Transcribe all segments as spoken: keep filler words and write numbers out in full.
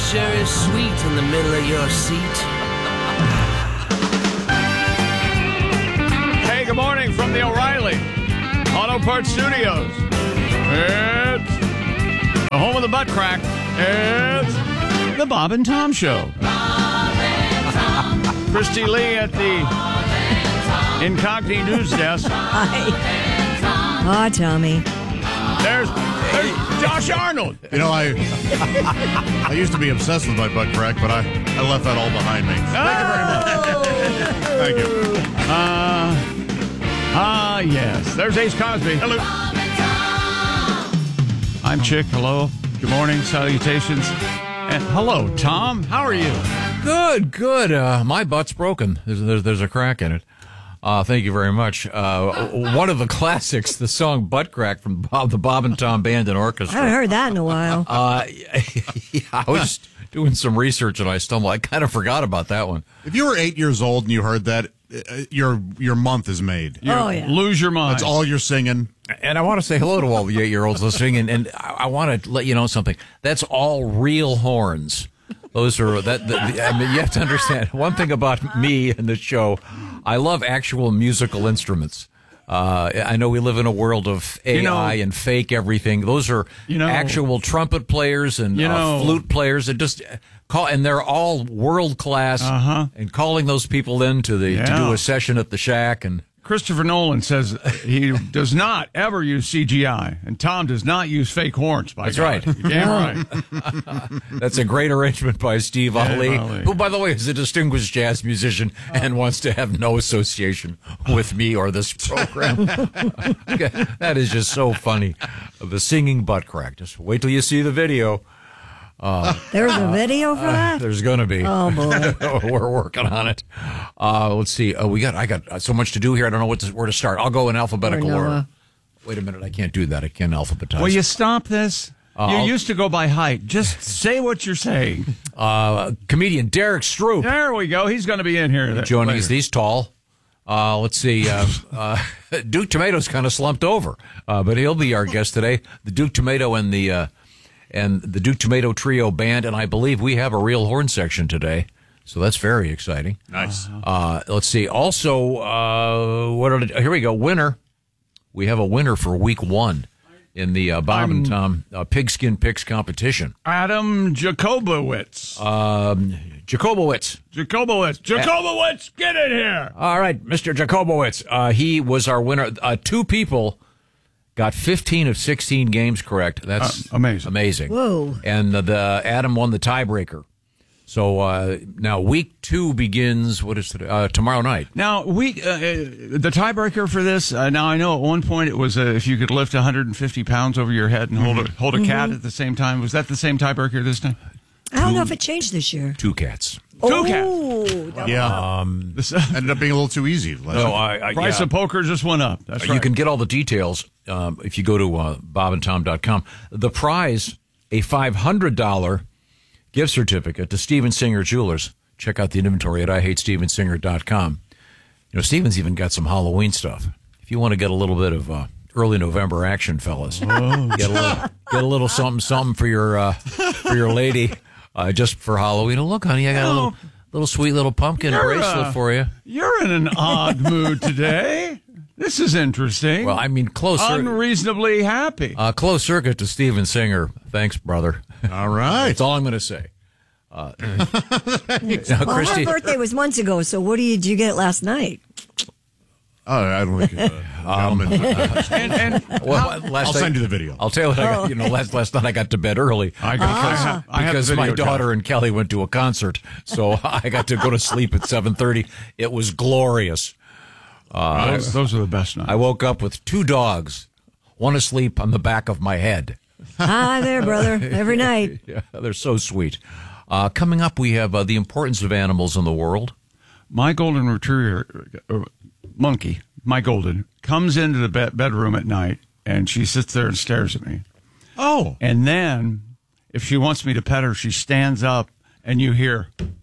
sure is sweet in the middle of your seat. Hey, good morning from the O'Reilly Auto Parts Studios. It's the home of the butt crack. It's the Bob and Tom Show. Bob and Tom. Christy Lee at the Incognito News Desk. Hi. Hi, Tommy. There's, there's Josh Arnold. You know, I I used to be obsessed with my butt crack, but I, I left that all behind me. Thank you very much. Thank you. Uh, ah, yes. There's Ace Cosby. Hello. I'm Chick. Hello. Good morning. Salutations. And hello, Tom. How are you? Good, good. Uh, my butt's broken. There's, there's there's a crack in it. Uh, thank you very much. Uh, one of the classics, the song "Butt Crack" from Bob, the Bob and Tom Band and Orchestra. I haven't heard that in a while. Uh, yeah, I was doing some research and I stumbled. I kind of forgot about that one. If you were eight years old and you heard that, uh, your your month is made. You Oh, yeah. Lose your mind. That's all you're singing. And I want to say hello to all the eight-year-olds listening, and, and I, I want to let you know something. That's all real horns. Those are that. The, the, I mean, you have to understand one thing about me and the show. I love actual musical instruments. Uh, I know we live in a world of A I You know- and fake everything. Those are You know- actual trumpet players and You know- uh, flute players, and just call. And they're all world class. Uh-huh. And calling those people in to the to Yeah. do a session at the Shack and. Christopher Nolan says he does not ever use C G I, and Tom does not use fake horns. By That's God. right. You're damn right. That's a great arrangement by Steve Ali, Ali. who, by the way, is a distinguished jazz musician and wants to have no association with me or this program. That is just so funny. The singing butt crack. Just wait till you see the video. There's a video for that? There's going to be. Oh, boy. We're working on it. Uh, let's see. Uh, we got. I got so much to do here. I don't know what to, where to start. I'll go in alphabetical Or Noah. order. Wait a minute. I can't do that. I can't alphabetize. Will you stop this? Uh, you I'll- used to go by height. Just say what you're saying. uh, comedian Derek Stroop. There we go. He's going to be in here. Joining later. us. He's tall. Uh, let's see. Uh, uh, Duke Tomato's kind of slumped over, uh, but he'll be our guest today. The Duke Tomato and the uh, and the Duke Tomato Trio Band, and I believe we have a real horn section today, so that's very exciting. Nice. Uh, let's see. Also, uh, what are the, here we go. Winner. We have a winner for week one in the uh, Bob and Tom uh, Pigskin Picks competition. Adam Jacobowitz. Um, Jacobowitz. Jacobowitz. Jacobowitz, get in here. All right, Mister Jacobowitz. Uh, he was our winner. Uh, two people got fifteen of sixteen games correct. That's Uh, amazing. Amazing. Whoa. And the, the Adam won the tiebreaker. So uh, now week two begins, what is it, uh, tomorrow night. Now, we uh, uh, the tiebreaker for this. Uh, now, I know at one point it was uh, if you could lift one hundred fifty pounds over your head and hold a hold a cat at the same time. Was that the same tiebreaker this time? I don't know if it changed this year. Two cats. Two cats. Oh, double Yeah. This, uh, Ended up being a little too easy. last No, week. I, I, price yeah. of poker just went up. That's You right. can get all the details um, if you go to uh, bob and tom dot com. The prize, a five hundred dollars gift certificate to Steven Singer Jewelers. Check out the inventory at I hate steven singer dot com. You know, Steven's even got some Halloween stuff. If you want to get a little bit of uh, early November action, fellas, get a little, get a little something, something for your uh, for your lady, uh, just for Halloween. Oh, look, honey, I got a little, little sweet little pumpkin You're, bracelet uh, for you. You're in an odd mood today. This is interesting. Well, I mean, close, cir- Unreasonably happy. uh, close circuit to Steven Singer. Thanks, brother. All right. That's all I'm going to say. Uh, now, Well, Christy, her birthday was months ago, so what did you get last night? Oh, I don't think. Uh, gentlemen, uh, and and well, last I'll night- send you the video. I'll tell you what I got. You know, last last night I got to bed early I got- I because, have- I have because the my video, daughter John. and Kelly went to a concert, so I got to go to sleep at seven thirty. It was glorious. those, those are the best nights. I woke up with two dogs, one asleep on the back of my head. Hi there, brother. Every night. Yeah, they're so sweet. Uh, coming up, we have uh, the importance of animals in the world. My golden retriever, uh, monkey, my golden, comes into the bed- bedroom at night, and she sits there and stares at me. Oh. And then, if she wants me to pet her, she stands up, and you hear...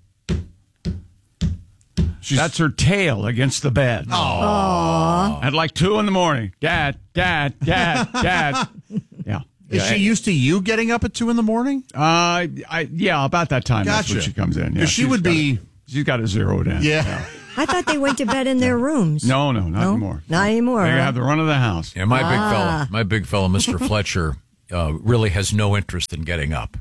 She's, That's her tail against the bed. Aww. At like two in the morning. Dad, dad, dad, dad. Yeah. Is Yeah, she I- used to you getting up at two in the morning? Uh, I yeah, about that time. That's when Gotcha. she comes in. Yeah, 'Cause she she's would got be- it- she's got it zeroed in. Yeah. I thought they went to bed in their rooms. No, no, not No? anymore. Not anymore, They huh? have the run of the house. Yeah, my big Ah. fella, my big fella, Mister Fletcher, uh, really has no interest in getting up.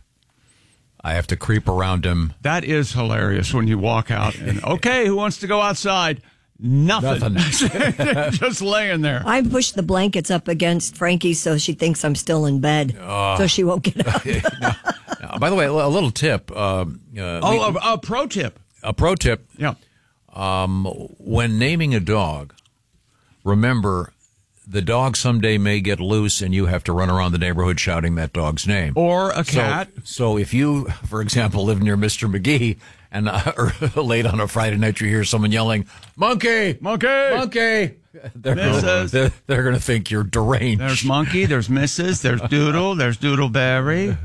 I have to creep around him. That is hilarious when you walk out and okay, who wants to go outside? Nothing. Nothing. Just laying there. I push the blankets up against Frankie so she thinks I'm still in bed, so she won't get up. Uh, by the way, a little tip. Uh, uh, Oh, a, a pro tip. a pro tip. Yeah. Um, when naming a dog, remember the dog someday may get loose and you have to run around the neighborhood shouting that dog's name. Or a So- cat. So, if you, for example, live near Mister McGee and uh, or late on a Friday night you hear someone yelling, "Monkey! Monkey! Monkey!" They're, Missus. they're, they're going to think you're deranged. There's Monkey, there's Missus, there's Doodle, there's Doodleberry.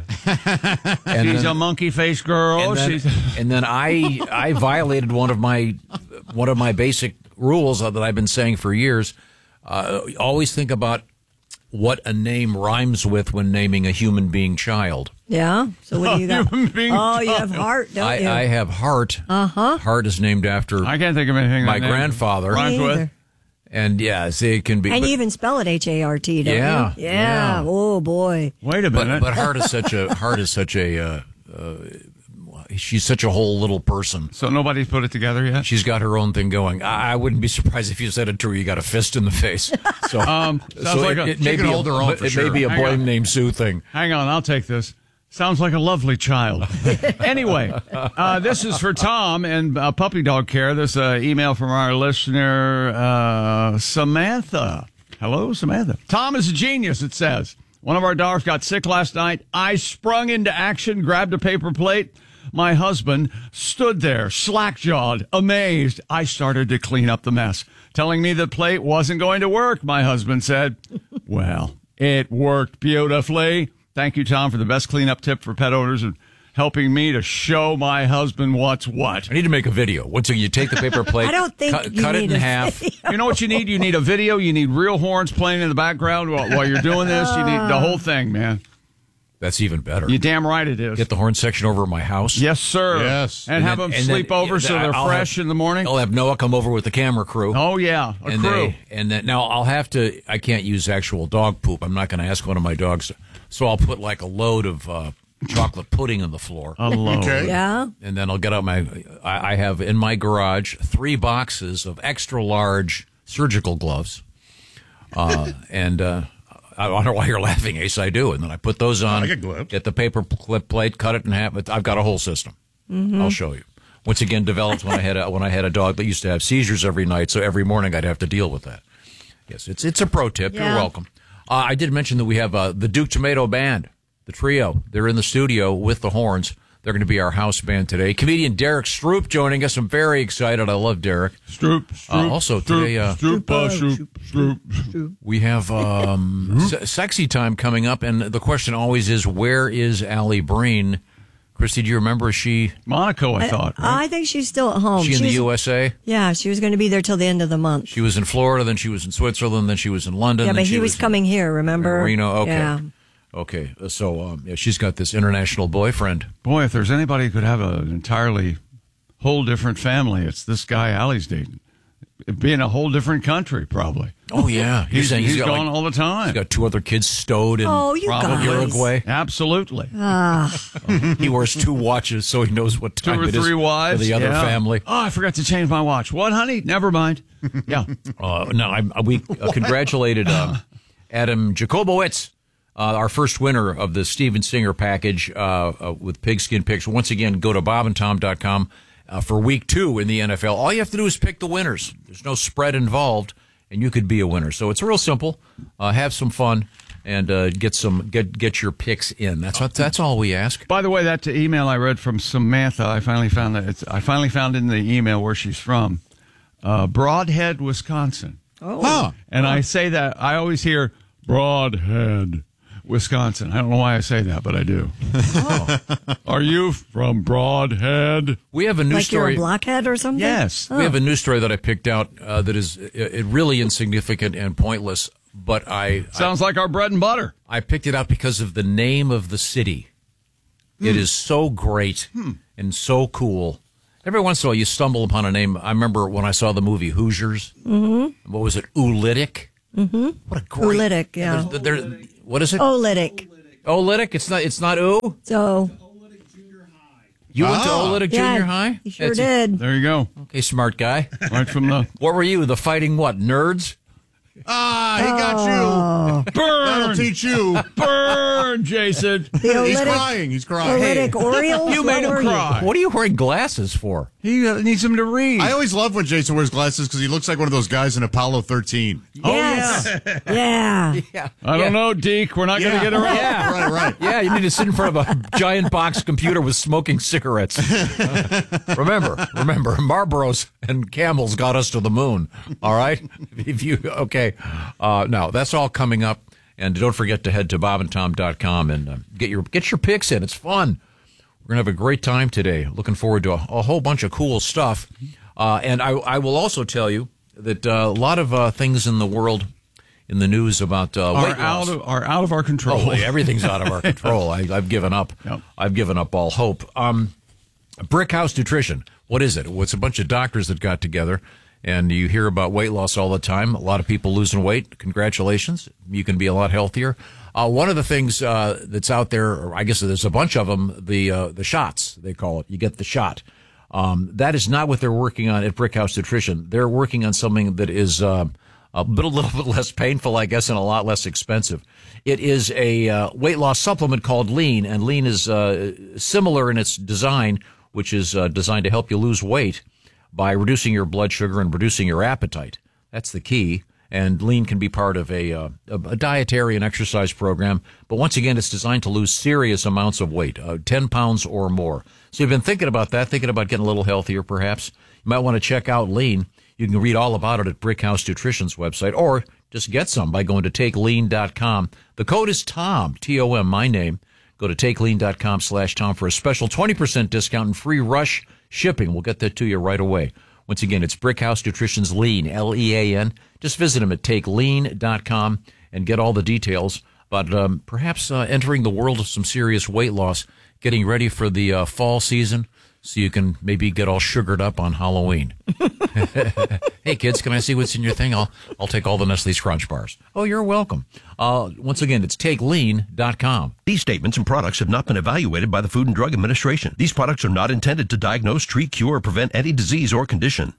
and She's then- a monkey face girl. and then, She's and then I I violated one of my one of my basic rules that I've been saying for years. Uh, always think about what a name rhymes with when naming a human being child. Yeah. So what do you got? Human being Oh, you have heart, don't I, you? I have Hart. Uh-huh. Hart is named after I can't think of anything. my that name grandfather. rhymes Me with. either. And yeah, see, it can be. And but, you even spell it H A R T, don't Yeah, you? Yeah. yeah. Oh boy. Wait a minute. but, but Hart is such a Hart is such a. Uh, uh, she's such a whole little person. so nobody's put it together yet. She's got her own thing going. I I wouldn't be surprised if you said it to her. You got a fist in the face. So, Um, sounds like it, a- it she may can be hold a, her own for it may sure. be a Hang boy on. named Sue thing. Hang on, I'll take this. Sounds like a lovely child. Anyway, uh, this is for Tom and uh, puppy dog care. This uh, email from our listener, uh, Samantha. Hello, Samantha. Tom is a genius, it says. One of our dogs got sick last night. I sprung into action, grabbed a paper plate. My husband stood there, slack-jawed, amazed. I started to clean up the mess, telling me the plate wasn't going to work. My husband said, well, it worked beautifully. Thank you, Tom, for the best cleanup tip for pet owners and helping me to show my husband what's what. I need to make a video. Once you take the paper plate, I don't think cut, you cut it need in a half. video. You know what you need? You need a video. You need real horns playing in the background while, while you're doing this. You need the whole thing, man. That's even better. You damn right it is. Get the horn section over at my house. Yes, sir. Yes. And, And have then- them and then- sleep over yeah, so they're I'll fresh have- in the morning. I'll have Noah come over with the camera crew. Oh, yeah. A and crew. They, and then now I'll have to. I can't use actual dog poop. I'm not going to ask one of my dogs. To, so I'll put like a load of uh, chocolate pudding on the floor, A load. Okay. Yeah. and then I'll get out my. I, I have in my garage three boxes of extra large surgical gloves, uh, and. Uh, I don't know why you're laughing, Ace. I do, and then I put those on. I get gloves. Get the paper clip plate, cut it in half. But I've got a whole system. I'll show you. Once again, developed when I had a, when I had a dog that used to have seizures every night, so every morning I'd have to deal with that. Yes, it's it's a pro tip. Yeah. You're welcome. Uh, I did mention that we have uh, the Duke Tomato Band, the trio. They're in the studio with the horns. They're going to be our house band today. Comedian Derek Stroop joining us. I'm very excited. I love Derek. Stroop, Uh, stroop, also stroop, today, uh, stroop, uh, stroop, stroop. We have um, se- sexy time coming up, and the question always is, where is Allie Breen? Christy, do you remember? Is she Monaco, I thought. right? I think she's still at home. she in the She's- U S A? Yeah, she was going to be there till the end of the month. She was in Florida, then she was in Switzerland, then she was in London. Yeah, then but she he was in- coming here, remember? Reno, okay. Yeah. Okay, so um, yeah, she's got this international boyfriend. Boy, if there's anybody who could have an entirely whole different family, it's this guy Allie's dating. It'd be in a whole different country, probably. Oh yeah, He's, saying he's got, gone like, all the time. He's got two other kids stowed in Oh, you Probably. guys. Uruguay. Absolutely. He wears two watches, so he knows what Two time or it is three wives. for the other yeah. family. Oh, I forgot to change my watch. What, honey? Never mind. Yeah. Uh, no, I, we uh, congratulated uh, Adam Jacobowitz, uh, our first winner of the Steven Singer package uh, uh, with Pigskin Picks. Once again, go to bob and tom dot com uh, for week two in the N F L. All you have to do is pick the winners. There's no spread involved, and you could be a winner. So it's real simple. Uh, have some fun and uh, get some get get your picks in. That's what, that's all we ask. By the way, that email I read from Samantha, I finally found that it's, I finally found in the email where she's from, uh, Broadhead, Wisconsin. Oh. Huh. And I say that, I always hear Broadhead, Wisconsin. I don't know why I say that, but I do. Are you from Broadhead? We have a new Like story. you're a blockhead or something? Yes. We have a news story that I picked out uh, that is uh, it really insignificant and pointless. but I Sounds I, like our bread and butter. I picked it out because of the name of the city. Mm. It is so great mm. and so cool. Every once in a while, you stumble upon a name. I remember when I saw the movie Hoosiers. Mm-hmm. What was it? Oolitic? Mm-hmm. What a great... Oolitic, yeah. There, there, what is it? Oolitic. Oolitic? It's not, it's not ooh? So... You went oh. to Oolitic yeah, Junior High? You sure That's did. A, there you go. Okay, smart guy. Right from the... What were you? The fighting what? Nerds? Ah, he got you. Burn! That'll teach you. Burn, Jason. He's crying. He's crying. Oolitic Orioles? You made him What were cry. What are you wearing glasses for? He uh, needs him to read. I always love when Jason wears glasses because he looks like one of those guys in Apollo thirteen. you? Yes. yeah. Yeah. I don't yeah. know, Deke. We're not Yeah. going to get around. Yeah. Right, right. Yeah, you need to sit in front of a giant box computer with smoking cigarettes. remember, remember, Marlboros and Camels got us to the moon. All right? If you okay. Uh, no, that's all coming up. And don't forget to head to bob and tom dot com and uh, get your get your picks in. It's fun. We're going to have a great time today. Looking forward to a, a whole bunch of cool stuff. Uh, and I, I will also tell you that uh, a lot of uh, things in the world, in the news about uh, Are weight loss. out of, are out of our control. Oh, everything's out of our control. I, I've given up. Yep. I've given up all hope. Um, Brick House Nutrition. What is it? Well, it's a bunch of doctors that got together, and you hear about weight loss all the time. A lot of people losing weight. Congratulations. You can be a lot healthier. Uh, one of the things uh, that's out there, or I guess there's a bunch of them, the uh, the shots, they call it. You get the shot. Um, that is not what they're working on at Brick House Nutrition. They're working on something that is uh, a, bit, a little bit less painful, I guess, and a lot less expensive. It is a uh, weight loss supplement called Lean, and Lean is uh, similar in its design, which is uh, designed to help you lose weight by reducing your blood sugar and reducing your appetite. That's the key. And Lean can be part of a, uh, a dietary and exercise program. But once again, it's designed to lose serious amounts of weight, uh, ten pounds or more. So you've been thinking about that, thinking about getting a little healthier, perhaps. You might want to check out Lean. You can read all about it at Brick House Nutrition's website, or just get some by going to take lean dot com. The code is Tom, T O M, my name. Go to take lean dot com slash Tom for a special twenty percent discount and free rush shipping. We'll get that to you right away. Once again, it's Brick House Nutrition's Lean, L E A N. Just visit them at take lean dot com and get all the details about um, perhaps uh, entering the world of some serious weight loss, getting ready for the uh, fall season so you can maybe get all sugared up on Halloween. Hey, kids, can I see what's in your thing? I'll I'll take all the Nestle's Crunch Bars. Oh, you're welcome. Uh, once again, it's take lean dot com. These statements and products have not been evaluated by the Food and Drug Administration. These products are not intended to diagnose, treat, cure, or prevent any disease or condition.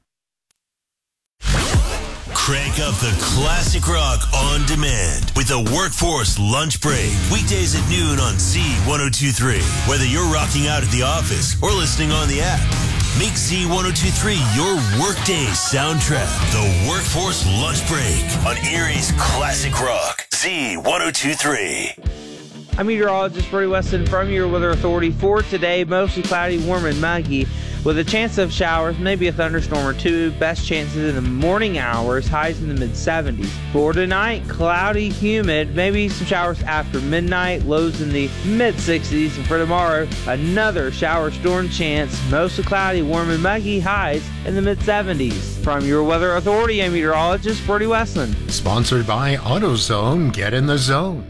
Crank up the classic rock on demand with the Workforce Lunch Break. Weekdays at noon on Z ten twenty-three. Whether you're rocking out at the office or listening on the app, make Z ten twenty-three your workday soundtrack. The Workforce Lunch Break on Erie's Classic Rock. Z ten twenty-three. I'm meteorologist Brody Weston from your Weather Authority. For today, mostly cloudy, warm, and muggy, with a chance of showers, maybe a thunderstorm or two. Best chances in the morning hours, highs in the mid seventies. For tonight, cloudy, humid, maybe some showers after midnight, lows in the mid sixties. And for tomorrow, another shower storm chance, mostly cloudy, warm, and muggy, highs in the mid seventies. From your Weather Authority, I'm meteorologist Brody Weston. Sponsored by AutoZone. Get in the zone.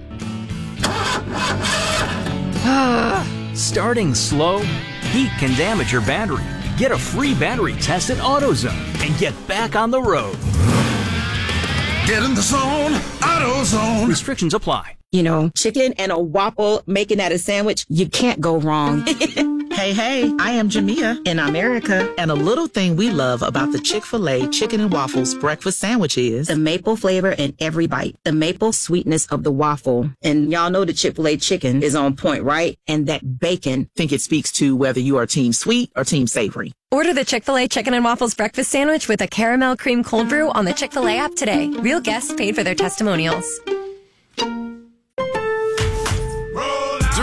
Starting slow? Heat can damage your battery. Get a free battery test at AutoZone and get back on the road. Get in the zone. AutoZone. Restrictions apply. You know, chicken and a waffle, making that a sandwich, you can't go wrong. Hey, hey, I am Jamia in America, and a little thing we love about the Chick-fil-A Chicken and Waffles breakfast sandwich is the maple flavor in every bite, the maple sweetness of the waffle. And y'all know the Chick-fil-A chicken is on point, right? And that bacon. Think it speaks to whether you are team sweet or team savory. Order the Chick-fil-A Chicken and Waffles breakfast sandwich with a caramel cream cold brew on the Chick-fil-A app today. Real guests paid for their testimonials. During low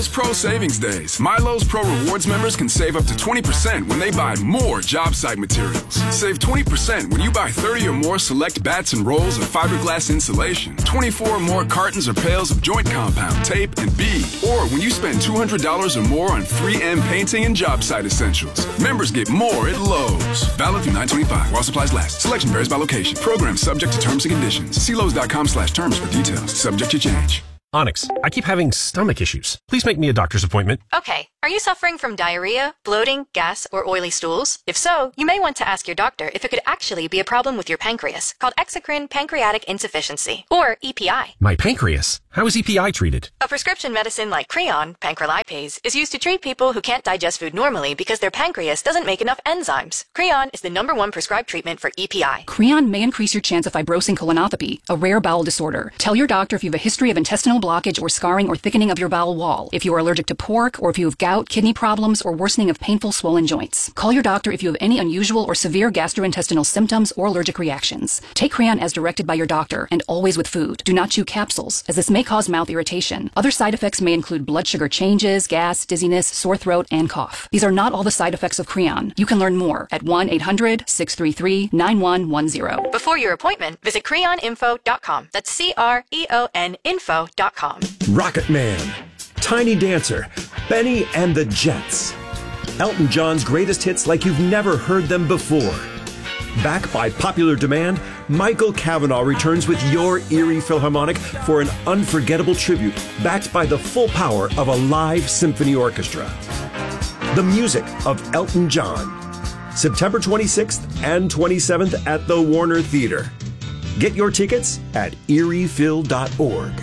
Milo's Pro Savings Days. Milo's Pro Rewards members can save up to twenty percent when they buy more job site materials. Save twenty percent when you buy thirty or more select bats and rolls of fiberglass insulation, twenty-four or more cartons or pails of joint compound, tape, and bead. Or when you spend two hundred dollars or more on three M painting and job site essentials. Members get more at Lowe's. Valid through nine twenty-five while supplies last. Selection varies by location. Program subject to terms and conditions. See Lowe's.com slash terms for details. Subject to change. Onyx, I keep having stomach issues. Please make me a doctor's appointment. Okay. Are you suffering from diarrhea, bloating, gas, or oily stools? If so, you may want to ask your doctor if it could actually be a problem with your pancreas, called exocrine pancreatic insufficiency, or E P I. My pancreas? How is E P I treated? A prescription medicine like Creon, pancrelipase, is used to treat people who can't digest food normally because their pancreas doesn't make enough enzymes. Creon is the number one prescribed treatment for E P I. Creon may increase your chance of fibrosing colonopathy, a rare bowel disorder. Tell your doctor if you have a history of intestinal blockage or scarring or thickening of your bowel wall, if you are allergic to pork, or if you have gout, kidney problems, or worsening of painful swollen joints. Call your doctor if you have any unusual or severe gastrointestinal symptoms or allergic reactions. Take Creon as directed by your doctor, and always with food. Do not chew capsules, as this may cause mouth irritation. Other side effects may include blood sugar changes, gas, dizziness, sore throat, and cough. These are not all the side effects of Creon. You can learn more at one eight hundred, six three three, nine one one zero. Before your appointment, visit creon info dot com. That's C R E O N info dot com. Rocket Man, Tiny Dancer, Benny and the Jets. Elton John's greatest hits like you've never heard them before. Backed by popular demand, Michael Cavanaugh returns with your Erie Philharmonic for an unforgettable tribute backed by the full power of a live symphony orchestra. The music of Elton John. September twenty-sixth and twenty-seventh at the Warner Theater. Get your tickets at erie phil dot org.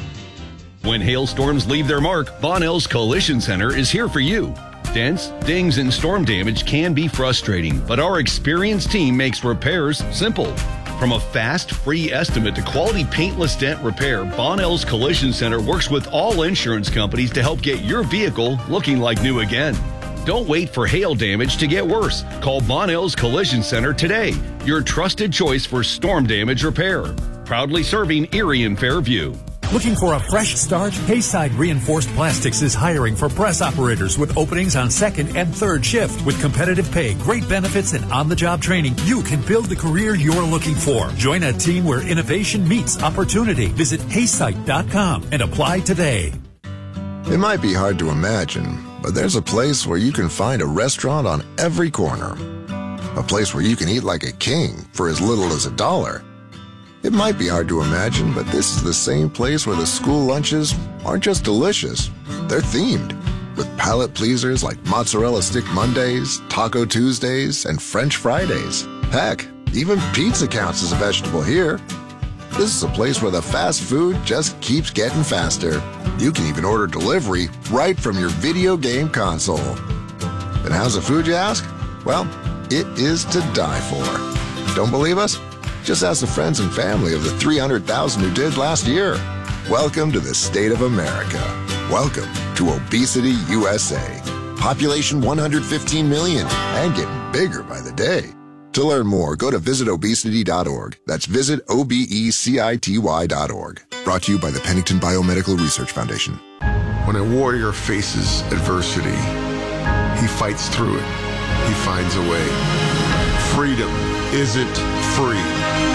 When hailstorms leave their mark, Bonnell's Collision Center is here for you. Dents, dings, and storm damage can be frustrating, but our experienced team makes repairs simple. From a fast, free estimate to quality paintless dent repair, Bonnell's Collision Center works with all insurance companies to help get your vehicle looking like new again. Don't wait for hail damage to get worse. Call Bonnell's Collision Center today, your trusted choice for storm damage repair. Proudly serving Erie and Fairview. Looking for a fresh start? Hayside Reinforced Plastics is hiring for press operators with openings on second and third shift. With competitive pay, great benefits, and on-the-job training, you can build the career you're looking for. Join a team where innovation meets opportunity. Visit hayside dot com and apply today. It might be hard to imagine, but there's a place where you can find a restaurant on every corner. A place where you can eat like a king for as little as a dollar. It might be hard to imagine, but this is the same place where the school lunches aren't just delicious, they're themed. With palate pleasers like Mozzarella Stick Mondays, Taco Tuesdays, and French Fridays. Heck, even pizza counts as a vegetable here. This is a place where the fast food just keeps getting faster. You can even order delivery right from your video game console. And how's the food, you ask? Well, it is to die for. Don't believe us? Just ask the friends and family of the three hundred thousand who did last year. Welcome to the state of America. Welcome to Obesity U S A. Population one hundred fifteen million and getting bigger by the day. To learn more, go to visit obesity dot org. That's visit O B E C I T Y dot org. Brought to you by the Pennington Biomedical Research Foundation. When a warrior faces adversity, he fights through it. He finds a way. Freedom isn't free.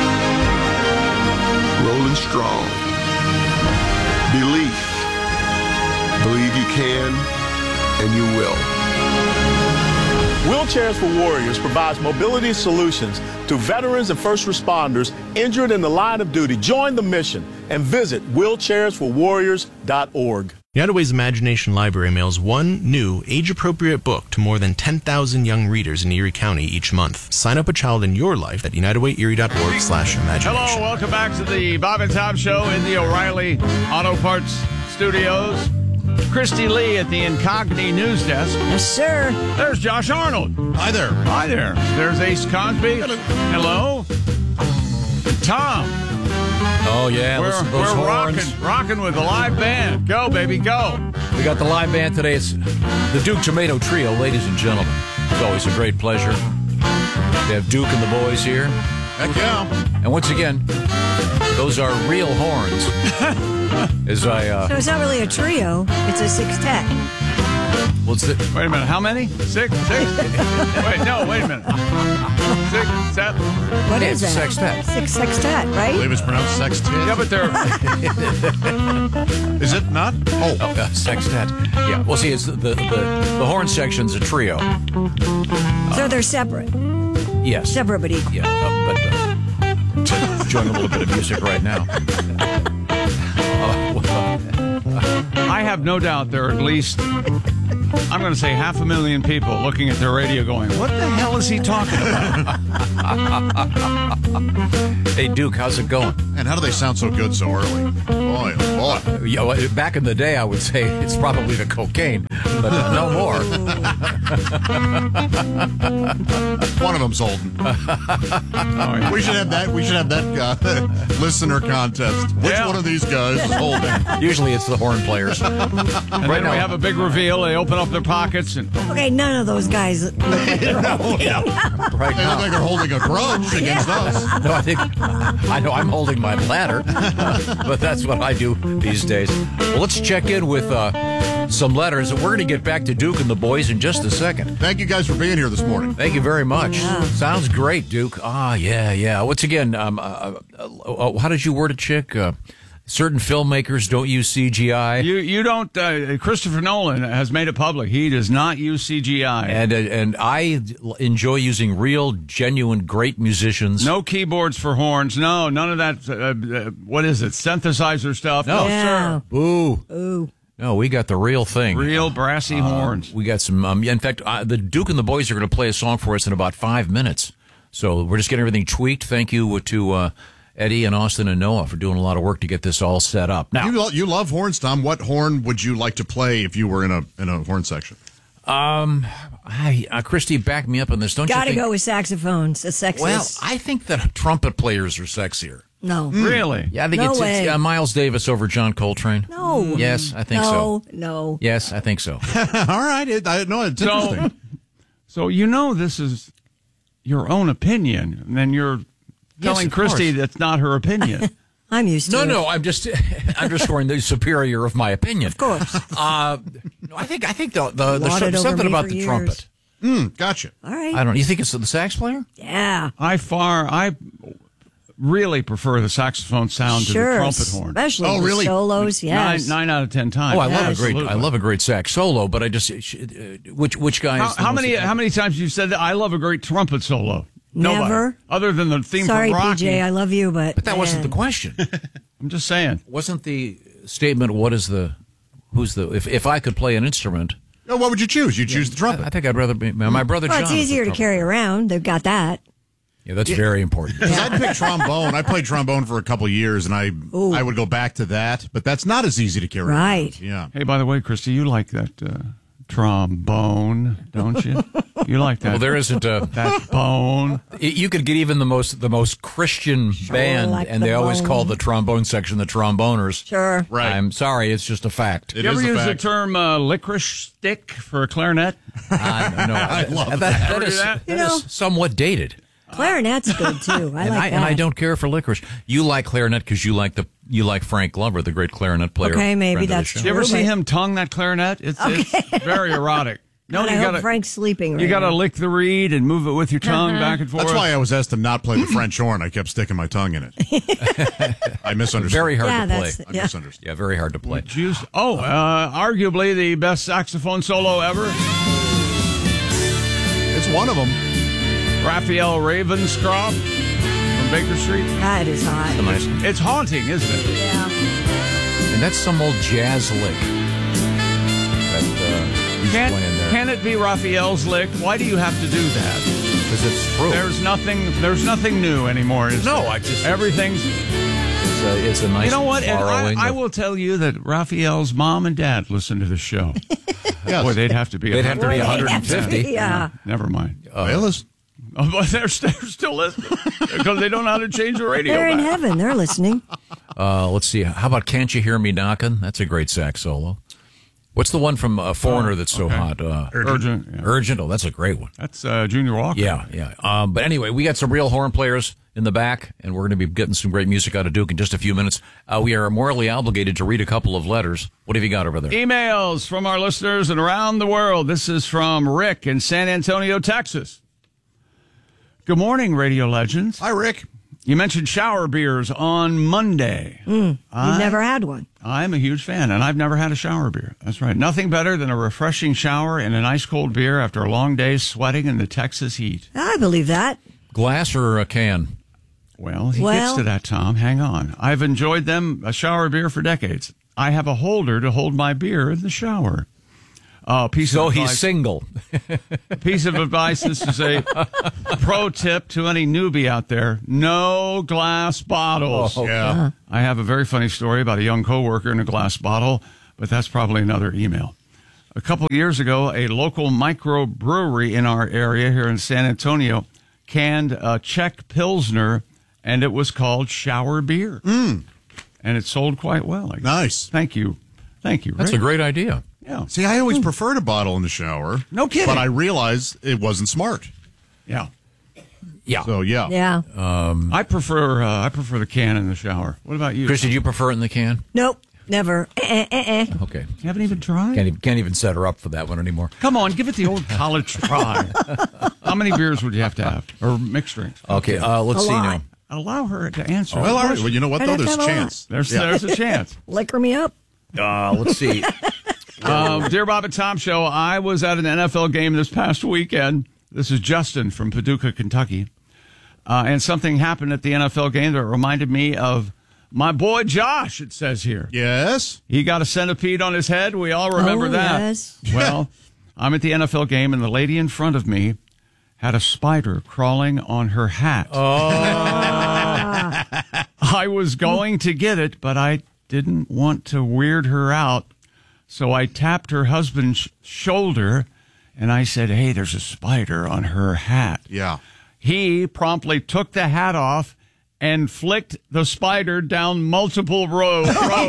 Rolling strong. Belief. Believe you can, and you will. Wheelchairs for Warriors provides mobility solutions to veterans and first responders injured in the line of duty. Join the mission and visit wheelchairs for warriors dot org. United Way's Imagination Library mails one new, age-appropriate book to more than ten thousand young readers in Erie County each month. Sign up a child in your life at united way erie dot org slash imagination. Hello, welcome back to the Bob and Tom Show in the O'Reilly Auto Parts Studios. Christy Lee at the Incogni News Desk. Yes, sir. There's Josh Arnold. Hi there. Hi there. There's Ace Cosby. Hello. Hello. Tom. Oh, yeah. We're, Listen to those we're horns. rocking, rocking with the live band. Go, baby, go. We got the live band today. It's the Duke Tomato Trio, ladies and gentlemen. It's always a great pleasure to have Duke and the boys here. Heck yeah. And once again, those are real horns. As I, uh, So it's not really a trio, it's a sextet. well, it's the, Wait a minute. How many? Six? Six? Wait, no, wait a minute. Six, seven. What Yeah, is it's a that? sextet. Six sextet, I right? believe it's pronounced sextet. Yeah, but they're. Is it not? Oh. oh, uh, sextet. Yeah. Well, see, it's the, the, the, the horn section's a trio. So they're separate. Yes. Separate but equal. Yeah, uh, but uh, enjoying a little bit of music right now. Uh, well, I have no doubt there are at least, I'm going to say half a million people looking at their radio going, what the hell is he talking about? hey, Duke, how's it going? And how do they sound so good so early? Boy, oh boy. You know, back in the day, I would say it's probably the cocaine, but uh, no more. One of them's Holden. We should have that. We should have that uh, listener contest. Which Yeah. one of these guys is Holden? Usually it's the horn players. And Right then now- we have a big reveal. They open up their pockets and Okay, none of those guys look like they're holding. Right They now. look like they're holding a grudge against us. No, I think I know I'm holding my bladder, but that's what I do these days. Well, let's check in with uh, some letters. We're going to get back to Duke and the boys in just a second. Thank you guys for being here this morning. Thank you very much. Sounds great, Duke. Ah, yeah, yeah. Once again, um, uh, uh, uh, how did you word it, Chick? Uh, certain filmmakers don't use C G I. you you don't. Uh, Christopher Nolan has made it public. He does not use C G I. And uh, and I enjoy using real, genuine, great musicians. No keyboards for horns. No, none of that. Uh, uh, what is it? Synthesizer stuff. No, No, Yeah. sir. Ooh. Ooh. No, we got the real thing. Real brassy Uh, horns. We got some. Um, in fact, uh, the Duke and the boys are going to play a song for us in about five minutes. So we're just getting everything tweaked. Thank you to uh, Eddie and Austin and Noah for doing a lot of work to get this all set up. Now, You, lo- you love horns, Tom. What horn would you like to play if you were in a in a horn section? um, I, uh, Christy, back me up on this. Don't Gotta you think? go with saxophones. The sexist. Well, I think that trumpet players are sexier. no. Really? Yeah, I think No it's, it's way. uh, Miles Davis over John Coltrane. No. Yes, I think no, so. No. Yes, I think so. All right. It, I, no, it's So, interesting. so you know this is your own opinion, and then you're telling of Christy course. that's not her opinion. I'm used to No, it. no, I'm just underscoring the superior of my opinion. Of course. Uh, no, I think I think the the, the Lauded over something me about for the years. trumpet. Mm, gotcha. All right. I don't. You think it's the sax player? Yeah. I far I really prefer the saxophone sound Sure. to the trumpet horn. Especially Oh, the really? solos. Yes. Nine, nine out of ten times. Oh, I love a Yes. great. I Absolutely. love a great sax solo, but I just uh, which which guy? How, is the how most many how many times you've said that? I love a great trumpet solo. Nobody. Never. Other than the theme Sorry, from P Rocky. J. I love you, but But that wasn't the man. question. I'm just saying. Wasn't the statement? What is the? Who's the? If if I could play an instrument, Oh, what would you choose? You choose the trumpet. I think I'd rather be my brother Well, John. it's is the easier to trumpet carry player. around. They've got that. Yeah, that's very important. Because I'd pick trombone. I played trombone for a couple of years, and I Ooh. I would go back to that. But that's not as easy to carry. Right. around. Yeah. Hey, by the way, Christy, you like that uh, trombone, don't you? You like that? Well, there isn't a. that bone. You could get even the most the most Christian band, like and the they always bone. call the trombone section the tromboners. Sure. Right. I'm sorry, it's just a fact. It you is ever a use fact. the term uh, licorice stick for a clarinet? Uh, no, I love that, that. that Ever is, do that? that You know- is somewhat dated. Clarinet's good too. I and like I that. and I don't care for licorice. You like clarinet because you like the you like Frank Glover, the great clarinet player. Okay, maybe friend of the that's show. Did you ever True, see but- him tongue that clarinet? It's, it's very erotic. No, And you I hope gotta Frank's sleeping right you gotta now. lick the reed and move it with your tongue Uh-huh. back and forth. That's why I was asked to not play the French horn. I kept sticking my tongue in it. I misunderstood. Very hard Yeah, to play. that's- I yeah. misunderstood. Yeah, very hard to play. Juice. Oh, uh, arguably the best saxophone solo ever. It's one of them. Raphael Ravenscroft from Baker Street. That is hot. Nice. It's haunting, isn't it? Yeah. And that's some old jazz lick that uh, he's Can, playing there. can it be Raphael's lick? Why do you have to do that? Because it's true. There's nothing. There's nothing new anymore. Is No, there? I just- everything's. It's a, it's a nice You know what? And I, borrowing I of- will tell you that Raphael's mom and dad listen to this show. Yes. Boy, they'd have to be. They'd have to be Boy, one they have to hundred fifty. be, yeah. Never mind. Well, listen. Oh, but they're, they're still listening because they don't know how to change the radio. They're in back. heaven. They're listening. Uh, let's see. How about "Can't You Hear Me Knockin'"? That's a great sax solo. What's the one from uh, Foreigner that's so okay. hot? Uh, Urgent. yeah. Urgent. Oh, that's a great one. That's uh, Junior Walker. Yeah, yeah. Um, but anyway, we got some real horn players in the back, and we're going to be getting some great music out of Duke in just a few minutes. Uh, we are morally obligated to read a couple of letters. What have you got over there? Emails from our listeners and around the world. This is from Rick in San Antonio, Texas. Good morning, Radio Legends. Hi, Rick. You mentioned shower beers on Monday. Mm, you've I, never had one. I'm a huge fan, and I've never had a shower beer. That's right. Nothing better than a refreshing shower and an ice-cold beer after a long day sweating in the Texas heat. I believe that. Glass or a can? Well, he Well- gets to that, Tom. Hang on. I've enjoyed them, a shower beer, for decades. I have a holder to hold my beer in the shower. Uh, piece So of he's advice- single. piece of advice. This is a pro tip to any newbie out there. No glass bottles. Oh, yeah. I have a very funny story about a young coworker in a glass bottle, but that's probably another email. A couple of years ago, a local microbrewery in our area here in San Antonio canned a Czech Pilsner, and it was called shower beer. Mm. And it sold quite well. I guess. Nice. Thank you. Thank you, That's Rick. a great idea. Yeah. See, I always preferred a bottle in the shower. No kidding. But I realized it wasn't smart. Yeah. Yeah. So, yeah. Yeah. Um, I prefer uh, I prefer the can in the shower. What about you? Chris, did you prefer it in the can? Nope. Never. Eh, eh, eh, eh. Okay. You haven't even tried? Can't even, can't even set her up for that one anymore. Come on, give it the old college try. How many beers would you have to have? Or mixed drinks? Okay, uh, let's A see lot. now. Allow her to answer. Well, all right. Well, you know what, I'd though? have to There's a have a lot. chance. There's, Yeah. there's a chance. Liquor me up. Uh, let's see. Um, Dear Bob and Tom Show, I was at an N F L game this past weekend. This is Justin from Paducah, Kentucky. Uh, and something happened at the N F L game that reminded me of my boy Josh, it says here. Yes. He got a centipede on his head. We all remember Oh, that. yes. Well, I'm at the N F L game, and the lady in front of me had a spider crawling on her hat. Oh. I was going to get it, but I didn't want to weird her out. So I tapped her husband's shoulder, and I said, hey, there's a spider on her hat. Yeah. He promptly took the hat off and flicked the spider down multiple rows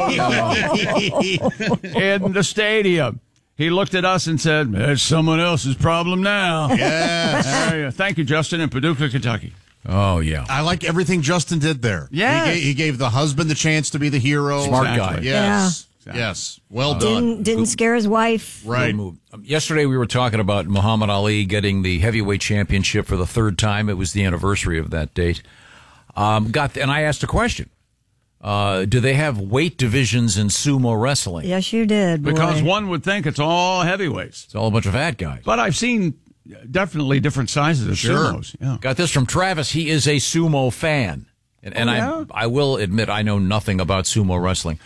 in the stadium. He looked at us and said, it's someone else's problem now. Yes. There you- Thank you, Justin, in Paducah, Kentucky. Oh, yeah. I like everything Justin did there. Yes. He gave, he gave the husband the chance to be the hero. Smart Exactly. guy. Yes. Yeah. Yes. Well done. Didn't didn't scare his wife. Right. Um, yesterday we were talking about Muhammad Ali getting the heavyweight championship for the third time. It was the anniversary of that date. Um, got and I asked a question: uh, do they have weight divisions in sumo wrestling? Yes, you did. Boy. Because one would think it's all heavyweights. It's all a bunch of fat guys. But I've seen definitely different sizes of Sure. sumos. Yeah. Got this from Travis. He is a sumo fan, and, and Oh, yeah? I I will admit I know nothing about sumo wrestling.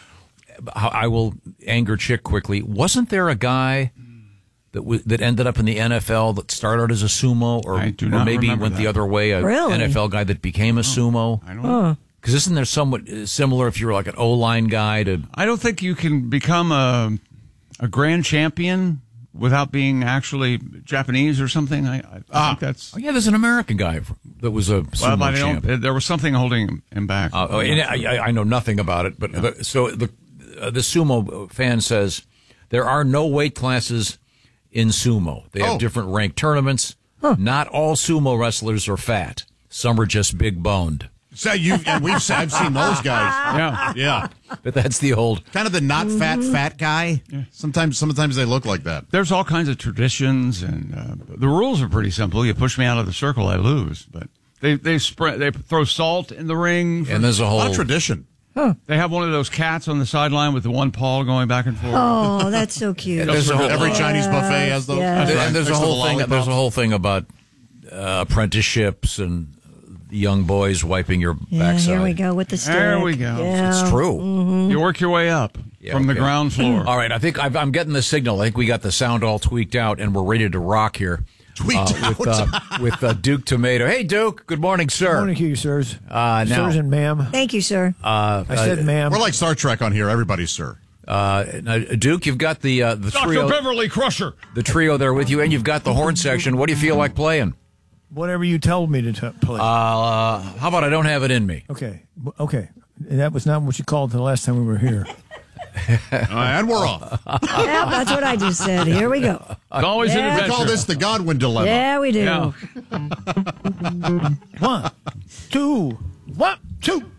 I will anger Chick quickly. Wasn't there a guy that w- that ended up in the N F L that started as a sumo, or, I do or not maybe remember went that. the other way? A Really? N F L guy that became a sumo. I don't know. Because isn't there somewhat uh, similar if you're like an O-line guy to? I don't think you can become a a grand champion without being actually Japanese or something. I, I, I think that's. Oh yeah, there's an American guy that was a Well, sumo but I champ. don't, there was something holding him- him back. Uh, oh, and I, I- I know nothing about it, but the, so the uh, the sumo fan says there are no weight classes in sumo. They have Oh. different ranked tournaments. Not all sumo wrestlers are fat. Some are just big boned. So you and we've I've seen those guys. Yeah. Yeah. But that's the old. Kind of the not fat fat guy. Sometimes sometimes they look like that. There's all kinds of traditions, and uh, the rules are pretty simple. You push me out of the circle, I lose. But they they spread they throw salt in the ring, And there's a A lot whole of tradition. They have one of those cats on the sideline with the one paw going back and forth. Oh, that's so cute. There's a whole- Every Chinese buffet has those. Yes. That's right, and there's a next to whole the thing. lollipop. There's a whole thing about uh, apprenticeships and young boys wiping your Yeah, backside. here we go with the stick. There we go. Yeah. It's true. You work your way up Yeah, from the okay. ground floor. All right, I think I've, I'm getting the signal. I think we got the sound all tweaked out, and we're ready to rock here. Tweaked uh, with uh, with uh, Duke Tomato. Hey, Duke. Good morning, sir. Good morning to you, sirs. Uh, now, Sirs and ma'am. Thank you, sir. uh, I said ma'am. We're like Star Trek on here. Everybody's sir. uh, now, Duke, you've got the uh, the Doctor trio, Beverly Crusher. the trio there with you, and you've got the horn section. What do you feel like playing? Whatever you told me to t- play. Uh, how about I don't have it in me? okay. W- Okay. That was not what you called the last time we were here. Uh, and we're off. Yeah, that's what I just said. Here we go. It's always Yeah. an We adventure. call this the Godwin dilemma. Yeah, we do. Yeah. One, two. One, two.